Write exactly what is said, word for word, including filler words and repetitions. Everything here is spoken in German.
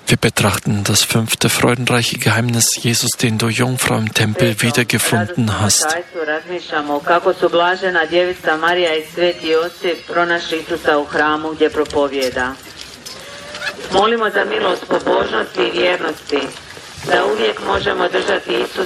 Wir betrachten das fünfte freudenreiche Geheimnis Jesus, den du Jungfrau im Tempel wiedergefunden hast. Molimo za milost pobožnosti i vjernosti, da uvijek možemo držati Isusa